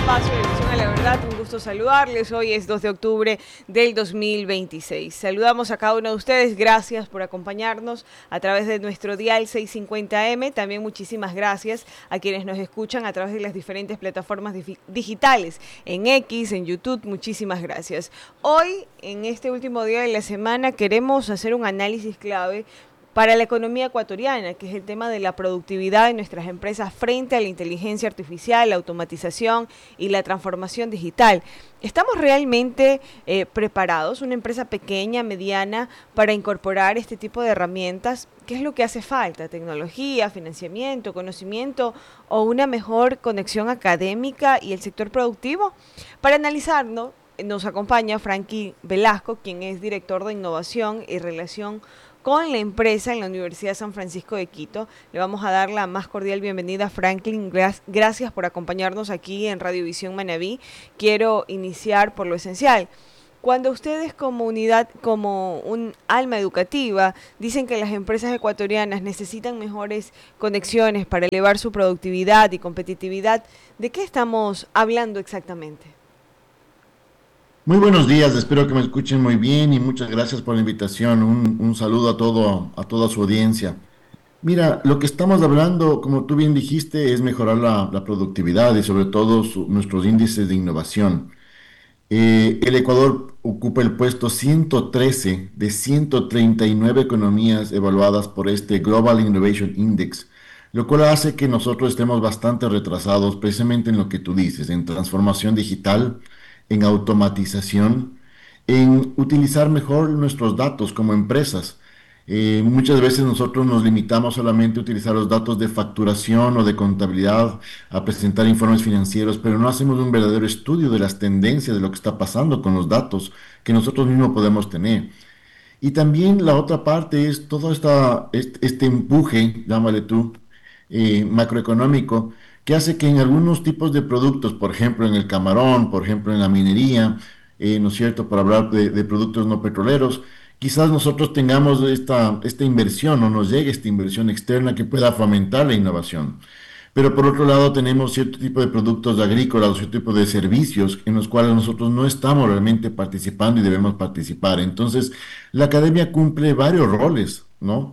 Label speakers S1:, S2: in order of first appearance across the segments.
S1: espacio de Visión a la Verdad. Un gusto saludarles. Hoy es 2 de octubre del 2026. Saludamos a cada uno de ustedes. Gracias por acompañarnos a través de nuestro dial 650M. También muchísimas gracias a quienes nos escuchan a través de las diferentes plataformas digitales, en X, en YouTube. Muchísimas gracias. Hoy, en este último día de la semana, queremos hacer un análisis clave para la economía ecuatoriana, que es el tema de la productividad de nuestras empresas frente a la inteligencia artificial, la automatización y la transformación digital. ¿Estamos realmente preparados, una empresa pequeña, mediana, para incorporar este tipo de herramientas? ¿Qué es lo que hace falta? ¿Tecnología, financiamiento, conocimiento o una mejor conexión académica y el sector productivo? Para analizarlo, nos acompaña Franklin Velasco, quien es director de innovación y relación con la empresa en la Universidad de San Francisco de Quito. Le vamos a dar la más cordial bienvenida a Franklin. Gracias por acompañarnos aquí en Radiovisión Manabí. Quiero iniciar por lo esencial. Cuando ustedes como unidad, como un alma educativa, dicen que las empresas ecuatorianas necesitan mejores conexiones para elevar su productividad y competitividad, ¿de qué estamos hablando exactamente?
S2: Muy buenos días, espero que me escuchen muy bien y muchas gracias por la invitación. Un saludo a toda su audiencia. Mira, lo que estamos hablando, como tú bien dijiste, es mejorar la productividad y sobre todo nuestros índices de innovación. El Ecuador ocupa el puesto 113 de 139 economías evaluadas por este Global Innovation Index, lo cual hace que nosotros estemos bastante retrasados precisamente en lo que tú dices, en transformación digital, en automatización, en utilizar mejor nuestros datos como empresas. Muchas veces nosotros nos limitamos solamente a utilizar los datos de facturación o de contabilidad, a presentar informes financieros, pero no hacemos un verdadero estudio de las tendencias de lo que está pasando con los datos que nosotros mismos podemos tener. Y también la otra parte es todo este empuje, llámale tú, macroeconómico, que hace que en algunos tipos de productos, por ejemplo en el camarón, por ejemplo en la minería, ¿no es cierto?, para hablar de productos no petroleros, quizás nosotros tengamos esta inversión o nos llegue esta inversión externa que pueda fomentar la innovación. Pero por otro lado tenemos cierto tipo de productos agrícolas o cierto tipo de servicios en los cuales nosotros no estamos realmente participando y debemos participar. Entonces, la academia cumple varios roles, ¿no?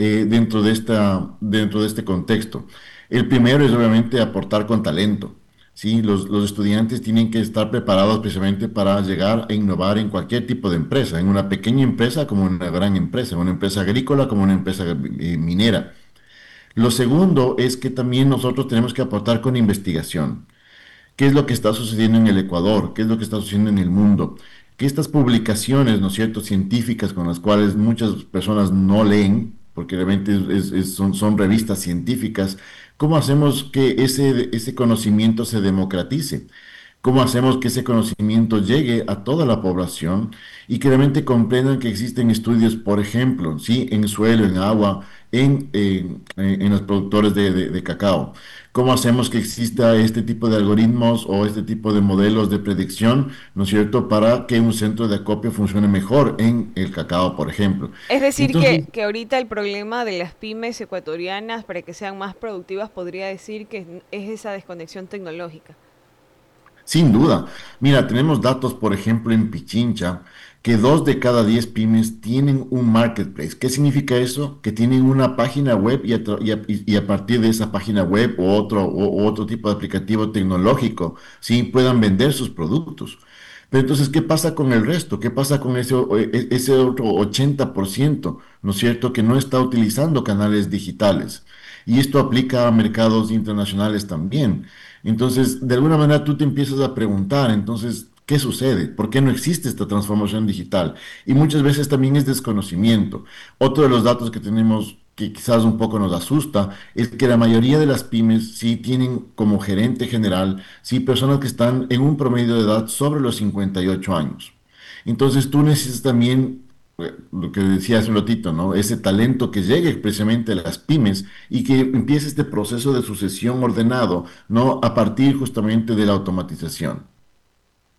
S2: Dentro de este contexto. El primero es obviamente aportar con talento. Sí, los estudiantes tienen que estar preparados precisamente para llegar a innovar en cualquier tipo de empresa, en una pequeña empresa como en una gran empresa, en una empresa agrícola como una empresa minera. Lo segundo es que también nosotros tenemos que aportar con investigación. ¿Qué es lo que está sucediendo en el Ecuador? ¿Qué es lo que está sucediendo en el mundo? Que estas publicaciones, ¿no es cierto?, científicas con las cuales muchas personas no leen, porque realmente son revistas científicas, ¿cómo hacemos que ese conocimiento se democratice? ¿Cómo hacemos que ese conocimiento llegue a toda la población y que realmente comprendan que existen estudios, por ejemplo, ¿sí?, en suelo, en agua, en los productores de cacao? ¿Cómo hacemos que exista este tipo de algoritmos o este tipo de modelos de predicción, ¿no es cierto?, para que un centro de acopio funcione mejor en el cacao, por ejemplo.
S1: Es decir,
S2: Entonces,
S1: que ahorita el problema de las pymes ecuatorianas para que sean más productivas podría decir que es esa desconexión tecnológica.
S2: sin duda. Mira, tenemos datos, por ejemplo, en Pichincha, que 2 de cada 10 pymes tienen un marketplace. ¿Qué significa eso? Que tienen una página web y a partir de esa página web o otro tipo de aplicativo tecnológico, sí, puedan vender sus productos. Pero entonces, ¿qué pasa con el resto? ¿Qué pasa con ese otro 80%, ¿no es cierto?, que no está utilizando canales digitales. Y esto aplica a mercados internacionales también. Entonces, de alguna manera tú te empiezas a preguntar, entonces, ¿qué sucede? ¿Por qué no existe esta transformación digital? Y muchas veces también es desconocimiento. Otro de los datos que tenemos que quizás un poco nos asusta es que la mayoría de las pymes sí tienen como gerente general, sí, personas que están en un promedio de edad sobre los 58 años. Entonces tú necesitas también lo que decía hace un ratito, ¿no? Ese talento que llegue precisamente a las pymes y que empiece este proceso de sucesión ordenado, ¿no? A partir justamente de la automatización.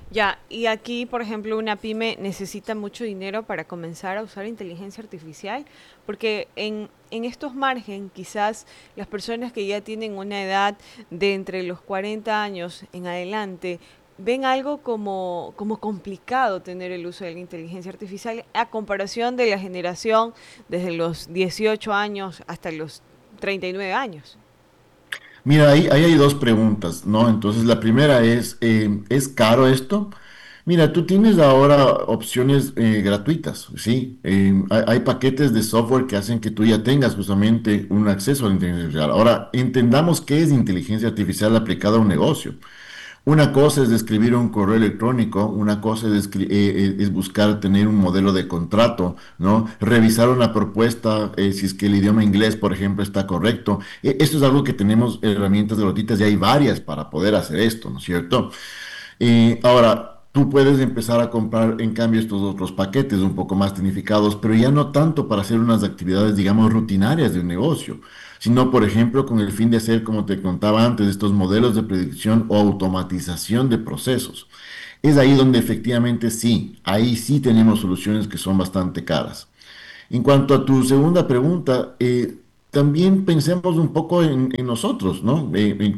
S1: Ya, y aquí, por ejemplo, una pyme necesita mucho dinero para comenzar a usar inteligencia artificial, porque en estos margen, quizás las personas que ya tienen una edad de entre los 40 años en adelante, ven algo como complicado tener el uso de la inteligencia artificial a comparación de la generación desde los 18 años hasta los 39 años.
S2: Mira, ahí hay dos preguntas, ¿no? Entonces, la primera ¿es caro esto? Mira, tú tienes ahora opciones gratuitas, ¿sí? Hay paquetes de software que hacen que tú ya tengas justamente un acceso a la inteligencia artificial. Ahora, entendamos qué es inteligencia artificial aplicada a un negocio. Una cosa es escribir un correo electrónico, una cosa es buscar tener un modelo de contrato, ¿no? Revisar una propuesta, si es que el idioma inglés, por ejemplo, está correcto. Esto es algo que tenemos herramientas gratuitas y hay varias para poder hacer esto, ¿no es cierto? Ahora, tú puedes empezar a comprar, en cambio, estos otros paquetes un poco más tecnificados, pero ya no tanto para hacer unas actividades, digamos, rutinarias de un negocio, sino, por ejemplo, con el fin de hacer, como te contaba antes, estos modelos de predicción o automatización de procesos. Es ahí donde efectivamente sí, ahí sí tenemos soluciones que son bastante caras. En cuanto a tu segunda pregunta, también pensemos un poco en nosotros, ¿no?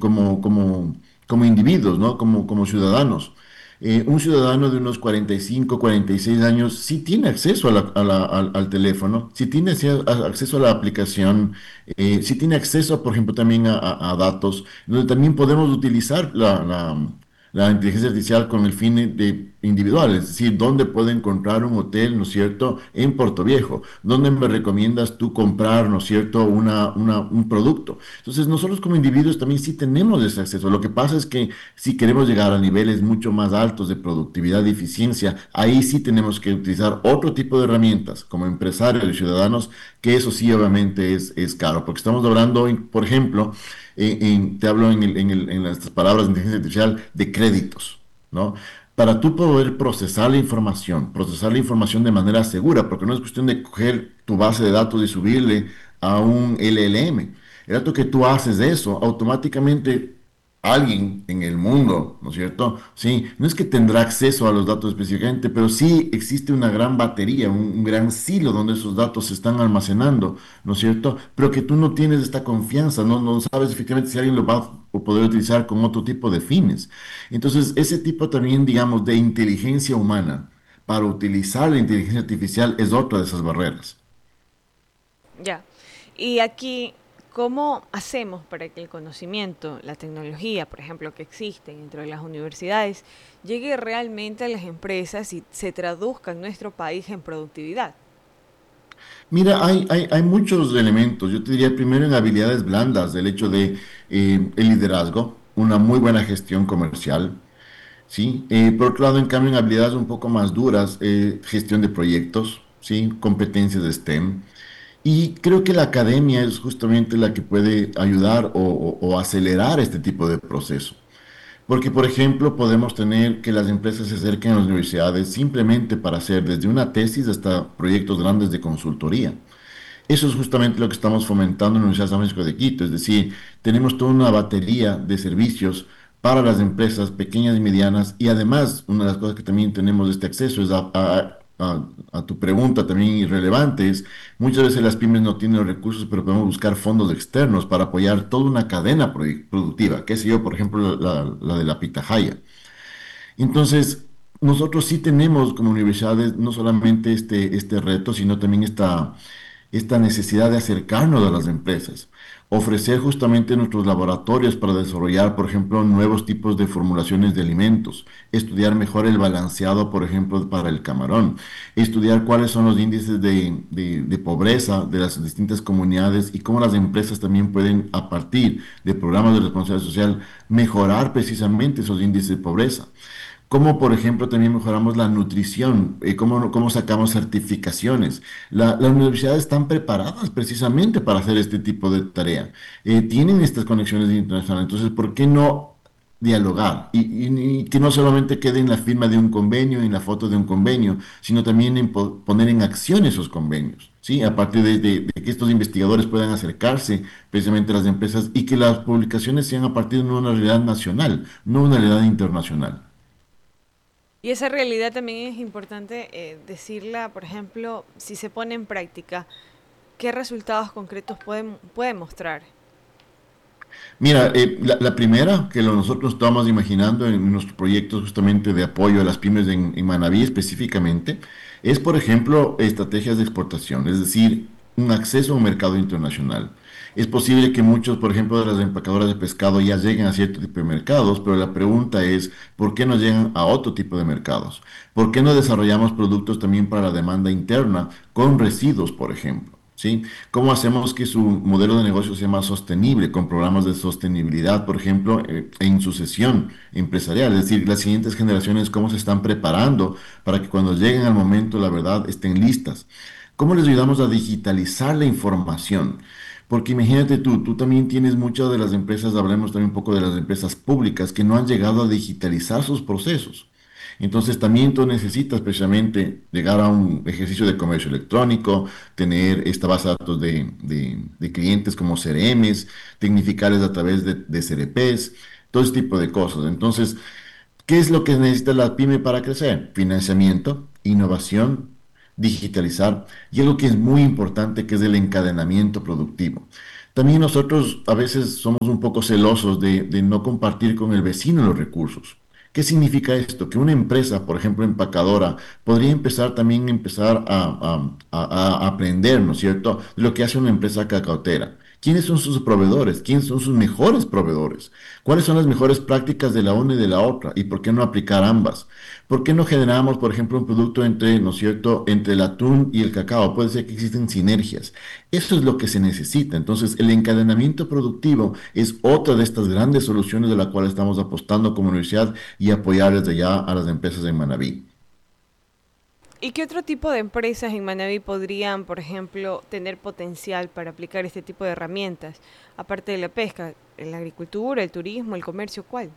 S2: Como individuos, ¿no? Como ciudadanos. Un ciudadano de unos 45, 46 años sí tiene acceso al teléfono, sí tiene acceso a la aplicación, sí tiene acceso, por ejemplo, también a datos, donde también podemos utilizar la inteligencia artificial con el fin de individual, es decir, dónde puedo encontrar un hotel, ¿no es cierto?, en Puerto Viejo, dónde me recomiendas tú comprar, ¿no es cierto?, un producto. Entonces, nosotros como individuos también sí tenemos ese acceso. Lo que pasa es que si queremos llegar a niveles mucho más altos de productividad y eficiencia, ahí sí tenemos que utilizar otro tipo de herramientas como empresarios y ciudadanos, que eso sí obviamente es caro, porque estamos hablando, por ejemplo, te hablo en las palabras de inteligencia artificial de créditos, ¿no? Para tú poder procesar la información de manera segura, porque no es cuestión de coger tu base de datos y subirle a un LLM. El dato que tú haces eso, automáticamente alguien en el mundo, ¿no es cierto? Sí, no es que tendrá acceso a los datos específicamente, pero sí existe una gran batería, un gran silo donde esos datos se están almacenando, ¿no es cierto? Pero que tú no tienes esta confianza, no sabes efectivamente si alguien lo va a poder utilizar con otro tipo de fines. Entonces, ese tipo también, digamos, de inteligencia humana para utilizar la inteligencia artificial es otra de esas barreras.
S1: Ya. Y aquí, ¿cómo hacemos para que el conocimiento, la tecnología, por ejemplo, que existen dentro de las universidades, llegue realmente a las empresas y se traduzca en nuestro país en productividad?
S2: Mira, hay muchos elementos. Yo te diría primero en habilidades blandas, el hecho de el liderazgo, una muy buena gestión comercial, ¿sí? Por otro lado, en cambio, en habilidades un poco más duras, gestión de proyectos, ¿sí? Competencias de STEM. Y creo que la academia es justamente la que puede ayudar o acelerar este tipo de proceso. Porque, por ejemplo, podemos tener que las empresas se acerquen a las universidades simplemente para hacer desde una tesis hasta proyectos grandes de consultoría. Eso es justamente lo que estamos fomentando en la Universidad de San Francisco de Quito, es decir, tenemos toda una batería de servicios para las empresas pequeñas y medianas y además una de las cosas que también tenemos este acceso es a tu pregunta también irrelevante, es muchas veces las pymes no tienen los recursos, pero podemos buscar fondos externos para apoyar toda una cadena productiva, qué sé yo, por ejemplo, la de la pitahaya. Entonces, nosotros sí tenemos como universidades no solamente este reto, sino también esta necesidad de acercarnos a las empresas, ofrecer justamente nuestros laboratorios para desarrollar, por ejemplo, nuevos tipos de formulaciones de alimentos, estudiar mejor el balanceado, por ejemplo, para el camarón, estudiar cuáles son los índices de pobreza de las distintas comunidades y cómo las empresas también pueden, a partir de programas de responsabilidad social, mejorar precisamente esos índices de pobreza. Cómo, por ejemplo, también mejoramos la nutrición, cómo sacamos certificaciones. Las universidades están preparadas precisamente para hacer este tipo de tarea. Tienen estas conexiones internacionales. Entonces, ¿por qué no dialogar? Y que no solamente quede en la firma de un convenio, en la foto de un convenio, sino también en poner en acción esos convenios. ¿Sí? A partir de que estos investigadores puedan acercarse precisamente a las empresas y que las publicaciones sean a partir de una realidad nacional, no una realidad internacional.
S1: Y esa realidad también es importante decirla, por ejemplo, si se pone en práctica, ¿qué resultados concretos puede mostrar?
S2: Mira, la primera que nosotros estamos imaginando en nuestros proyectos justamente de apoyo a las pymes en Manabí específicamente, es, por ejemplo, estrategias de exportación, es decir, un acceso a un mercado internacional. Es posible que muchos, por ejemplo, de las empacadoras de pescado ya lleguen a cierto tipo de mercados, pero la pregunta es, ¿por qué no llegan a otro tipo de mercados? ¿Por qué no desarrollamos productos también para la demanda interna con residuos, por ejemplo? ¿Sí? ¿Cómo hacemos que su modelo de negocio sea más sostenible con programas de sostenibilidad, por ejemplo, en sucesión empresarial? Es decir, las siguientes generaciones, ¿cómo se están preparando para que cuando lleguen al momento, la verdad, estén listas? ¿Cómo les ayudamos a digitalizar la información? Porque imagínate tú también tienes muchas de las empresas, hablemos también un poco de las empresas públicas, que no han llegado a digitalizar sus procesos. Entonces también tú necesitas precisamente llegar a un ejercicio de comercio electrónico, tener esta base de datos de clientes como CRMs, tecnificarles a través de CRPs, todo ese tipo de cosas. Entonces, ¿qué es lo que necesita la pyme para crecer? Financiamiento, innovación, digitalizar y algo que es muy importante que es el encadenamiento productivo. También nosotros a veces somos un poco celosos de no compartir con el vecino los recursos. ¿Qué significa esto? Que una empresa, por ejemplo, empacadora, podría empezar también a aprender, ¿no es cierto?, de lo que hace una empresa cacautera. ¿Quiénes son sus proveedores? ¿Quiénes son sus mejores proveedores? ¿Cuáles son las mejores prácticas de la una y de la otra? ¿Y por qué no aplicar ambas? ¿Por qué no generamos, por ejemplo, un producto entre, ¿no es cierto?, entre el atún y el cacao? Puede ser que existen sinergias. Eso es lo que se necesita. Entonces, el encadenamiento productivo es otra de estas grandes soluciones de la cual estamos apostando como universidad y apoyar desde ya a las empresas en Manabí.
S1: ¿Y qué otro tipo de empresas en Manabí podrían, por ejemplo, tener potencial para aplicar este tipo de herramientas? Aparte de la pesca, la agricultura, el turismo, el comercio, ¿cuál?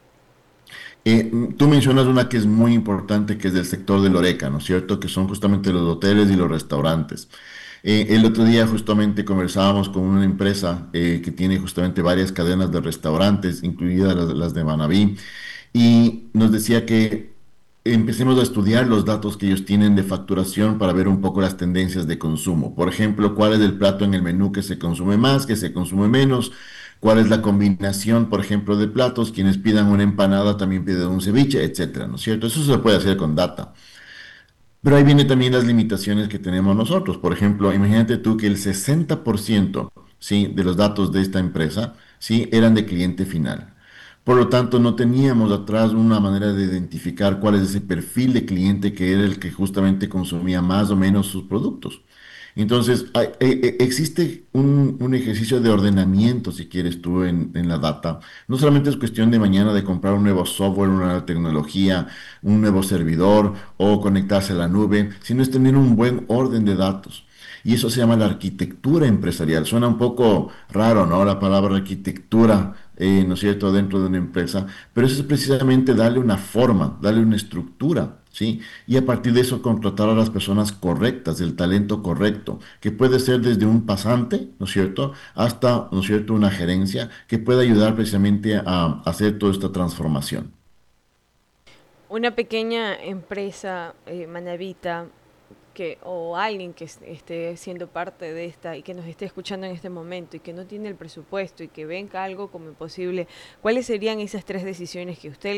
S2: Tú mencionas una que es muy importante, que es del sector del Horeca, ¿no es cierto? Que son justamente los hoteles y los restaurantes. El otro día justamente conversábamos con una empresa que tiene justamente varias cadenas de restaurantes, incluidas las de Manabí, y nos decía que empecemos a estudiar los datos que ellos tienen de facturación para ver un poco las tendencias de consumo. Por ejemplo, cuál es el plato en el menú que se consume más, que se consume menos, cuál es la combinación, por ejemplo, de platos. Quienes pidan una empanada también piden un ceviche, etcétera, ¿no es cierto? Eso se puede hacer con data. Pero ahí vienen también las limitaciones que tenemos nosotros. Por ejemplo, imagínate tú que el 60%, ¿sí?, de los datos de esta empresa, ¿sí?, eran de cliente final. Por lo tanto, no teníamos atrás una manera de identificar cuál es ese perfil de cliente que era el que justamente consumía más o menos sus productos. Entonces, existe un ejercicio de ordenamiento, si quieres tú, en la data. No solamente es cuestión de mañana de comprar un nuevo software, una nueva tecnología, un nuevo servidor o conectarse a la nube, sino es tener un buen orden de datos. Y eso se llama la arquitectura empresarial. Suena un poco raro, ¿no? La palabra arquitectura, ¿no es cierto?, dentro de una empresa, pero eso es precisamente darle una forma, darle una estructura, ¿sí? Y a partir de eso contratar a las personas correctas, el talento correcto, que puede ser desde un pasante, ¿no es cierto?, hasta, ¿no es cierto?, una gerencia que pueda ayudar precisamente a hacer toda esta transformación.
S1: Una pequeña empresa manavita o alguien que esté siendo parte de esta y que nos esté escuchando en este momento y que no tiene el presupuesto y que venga algo como imposible, ¿cuáles serían esas tres decisiones que usted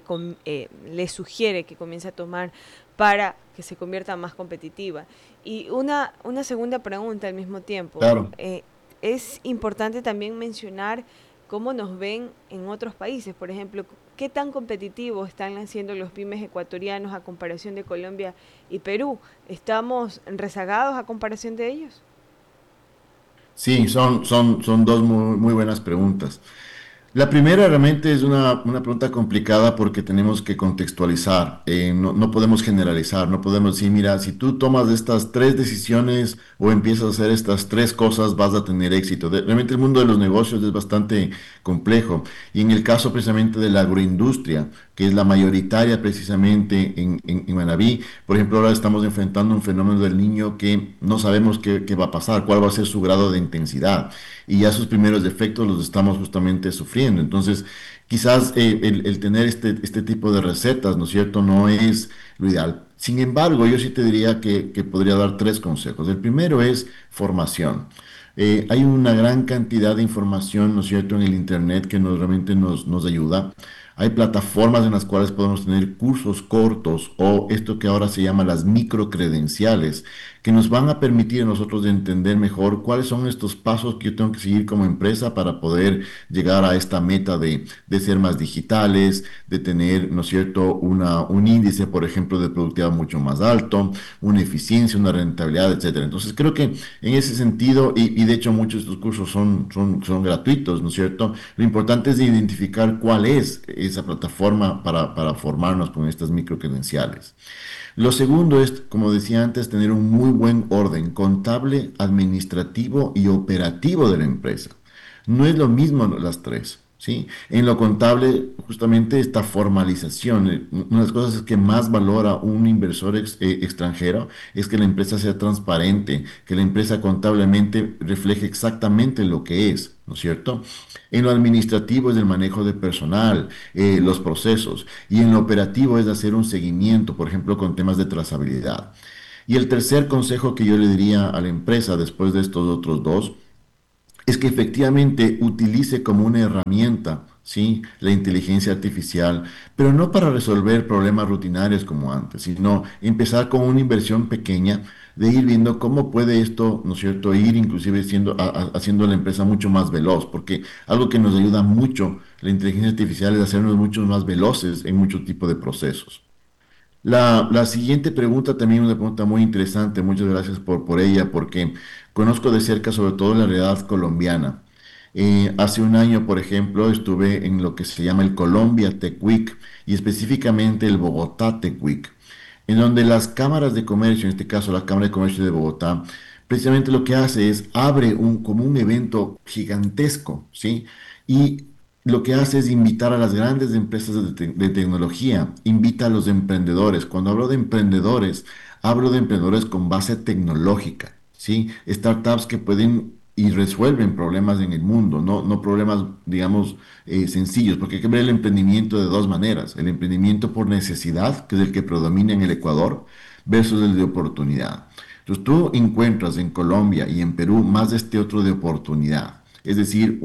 S1: le sugiere que comience a tomar para que se convierta más competitiva? Y una segunda pregunta al mismo tiempo.
S2: Claro.
S1: Es importante también mencionar cómo nos ven en otros países. Por ejemplo, qué tan competitivos están haciendo los pymes ecuatorianos a comparación de Colombia y Perú. ¿Estamos rezagados a comparación de ellos?
S2: Sí, son dos muy buenas preguntas. La primera realmente es una pregunta complicada porque tenemos que contextualizar, no podemos generalizar, no podemos decir, mira, si tú tomas estas tres decisiones o empiezas a hacer estas tres cosas vas a tener éxito. Realmente el mundo de los negocios es bastante complejo y en el caso precisamente de la agroindustria, que es la mayoritaria precisamente en Manabí, por ejemplo, ahora estamos enfrentando un fenómeno del niño que no sabemos qué va a pasar, cuál va a ser su grado de intensidad y ya sus primeros efectos los estamos justamente sufriendo. Entonces, Quizás el tener este tipo de recetas, ¿no es cierto?, no es lo ideal. Sin embargo, yo sí te diría que podría dar tres consejos. El primero es formación. Hay una gran cantidad de información, ¿no es cierto?, en el Internet que realmente nos ayuda. Hay plataformas en las cuales podemos tener cursos cortos o esto que ahora se llama las microcredenciales, que nos van a permitir a nosotros de entender mejor cuáles son estos pasos que yo tengo que seguir como empresa para poder llegar a esta meta de ser más digitales, de tener, ¿no es cierto?, un índice, por ejemplo, de productividad mucho más alto, una eficiencia, una rentabilidad, etcétera. Entonces, creo que en ese sentido, y de hecho muchos de estos cursos son gratuitos, ¿no es cierto? Lo importante es identificar cuál es esa plataforma para formarnos con estas microcredenciales. Lo segundo es, como decía antes, tener un muy buen orden contable, administrativo y operativo de la empresa. No es lo mismo las tres, ¿sí? En lo contable, justamente esta formalización, una de las cosas que más valora un inversor extranjero es que la empresa sea transparente, que la empresa contablemente refleje exactamente lo que es, ¿no es cierto? En lo administrativo es el manejo de personal, los procesos, y en lo operativo es hacer un seguimiento, por ejemplo, con temas de trazabilidad. Y el tercer consejo que yo le diría a la empresa después de estos otros dos, es que efectivamente utilice como una herramienta, ¿sí?, la inteligencia artificial, pero no para resolver problemas rutinarios como antes, sino empezar con una inversión pequeña de ir viendo cómo puede esto, ¿no es cierto?, ir inclusive haciendo la empresa mucho más veloz, porque algo que nos ayuda mucho la inteligencia artificial es hacernos mucho más veloces en mucho tipo de procesos. La siguiente pregunta también es una pregunta muy interesante, muchas gracias por ella, porque conozco de cerca sobre todo la realidad colombiana. Hace un año, por ejemplo, estuve en lo que se llama el Colombia Tech Week y específicamente el Bogotá Tech Week, en donde las cámaras de comercio, en este caso la Cámara de Comercio de Bogotá, precisamente lo que hace es abre como un evento gigantesco, ¿sí? Y lo que hace es invitar a las grandes empresas de tecnología, invita a los emprendedores. Cuando hablo de emprendedores con base tecnológica, ¿sí? Startups que pueden y resuelven problemas en el mundo, no problemas, digamos, sencillos, porque hay que ver el emprendimiento de dos maneras. El emprendimiento por necesidad, que es el que predomina en el Ecuador, versus el de oportunidad. Entonces tú encuentras en Colombia y en Perú más de este otro de oportunidad. Es decir,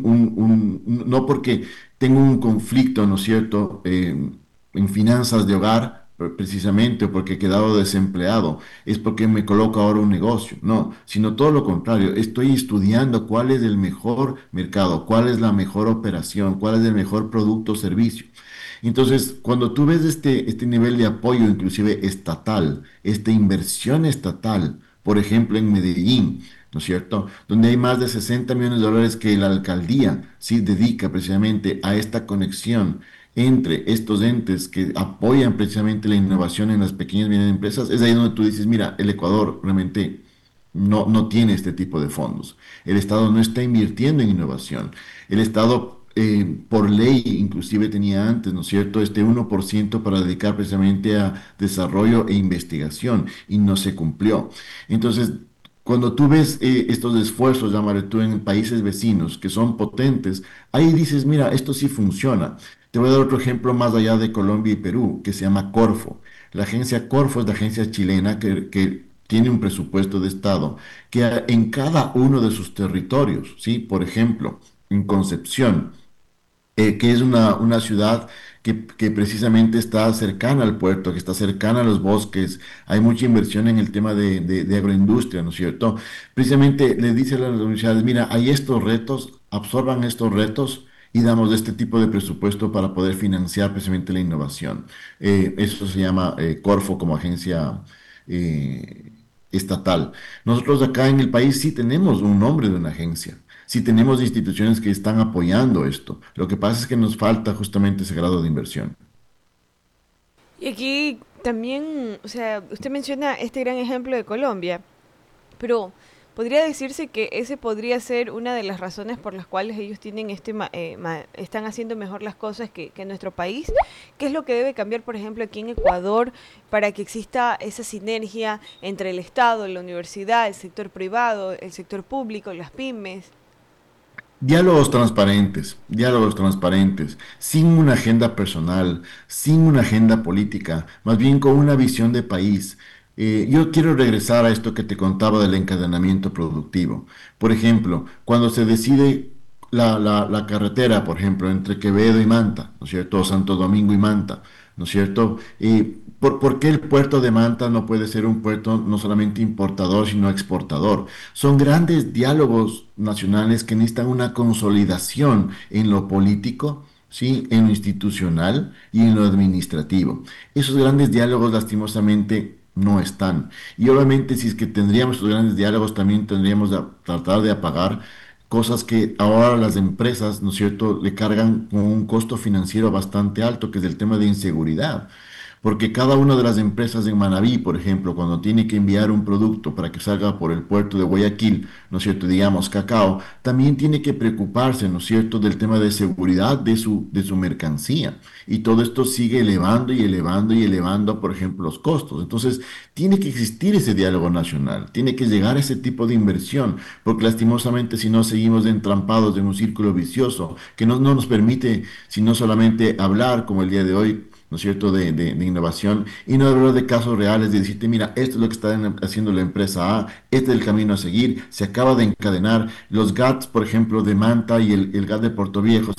S2: no porque tengo un conflicto, ¿no es cierto?, en finanzas de hogar, precisamente, o porque he quedado desempleado, es porque me coloco ahora un negocio. No, sino todo lo contrario. Estoy estudiando cuál es el mejor mercado, cuál es la mejor operación, cuál es el mejor producto o servicio. Entonces, cuando tú ves este nivel de apoyo, inclusive estatal, esta inversión estatal, por ejemplo, en Medellín, ¿no es cierto?, donde hay más de 60 millones de dólares que la alcaldía sí dedica precisamente a esta conexión entre estos entes que apoyan precisamente la innovación en las pequeñas y medianas empresas, es ahí donde tú dices, mira, el Ecuador realmente no tiene este tipo de fondos. El Estado no está invirtiendo en innovación. El Estado, por ley, inclusive tenía antes, ¿no es cierto?, este 1% para dedicar precisamente a desarrollo e investigación y no se cumplió. Entonces, cuando tú ves estos esfuerzos, llamaré tú, en países vecinos que son potentes, ahí dices, mira, esto sí funciona. Te voy a dar otro ejemplo más allá de Colombia y Perú, que se llama Corfo. La agencia Corfo es la agencia chilena que tiene un presupuesto de Estado que en cada uno de sus territorios, ¿sí? Por ejemplo, en Concepción, que es una ciudad que precisamente está cercana al puerto, que está cercana a los bosques, hay mucha inversión en el tema de agroindustria, ¿no es cierto? Precisamente le dice a las universidades, mira, hay estos retos, absorban estos retos y damos este tipo de presupuesto para poder financiar precisamente la innovación. Eso se llama Corfo como agencia estatal. Nosotros acá en el país sí tenemos un nombre de una agencia. Sí tenemos instituciones que están apoyando esto. Lo que pasa es que nos falta justamente ese grado de inversión.
S1: Y aquí también, o sea, usted menciona este gran ejemplo de Colombia, pero podría decirse que ese podría ser una de las razones por las cuales ellos tienen están haciendo mejor las cosas que en nuestro país. ¿Qué es lo que debe cambiar, por ejemplo, aquí en Ecuador para que exista esa sinergia entre el Estado, la universidad, el sector privado, el sector público, las pymes?
S2: Diálogos transparentes, sin una agenda personal, sin una agenda política, más bien con una visión de país. Yo quiero regresar a esto que te contaba del encadenamiento productivo. Por ejemplo, cuando se decide la carretera, por ejemplo, entre Quevedo y Manta, ¿no es cierto? O Santo Domingo y Manta, ¿no es cierto? ¿Por qué el puerto de Manta no puede ser un puerto no solamente importador, sino exportador? Son grandes diálogos nacionales que necesitan una consolidación en lo político, ¿sí? En lo institucional y en lo administrativo. Esos grandes diálogos, lastimosamente, no están. Y obviamente, si es que tendríamos esos grandes diálogos, también tendríamos que tratar de apagar cosas que ahora las empresas, ¿no es cierto?, le cargan con un costo financiero bastante alto, que es el tema de inseguridad. Porque cada una de las empresas en Manabí, por ejemplo, cuando tiene que enviar un producto para que salga por el puerto de Guayaquil, ¿no es cierto?, digamos cacao, también tiene que preocuparse, ¿no es cierto?, del tema de seguridad de su mercancía. Y todo esto sigue elevando y elevando y elevando, por ejemplo, los costos. Entonces, tiene que existir ese diálogo nacional, tiene que llegar a ese tipo de inversión, porque lastimosamente si no seguimos entrampados en un círculo vicioso que no nos permite, sino solamente hablar como el día de hoy, ¿no es cierto?, de innovación y no hablar de casos reales, de decirte, mira, esto es lo que está haciendo la empresa A, este es el camino a seguir, se acaba de encadenar. Los GATS, por ejemplo, de Manta y el GAT de Puerto Viejo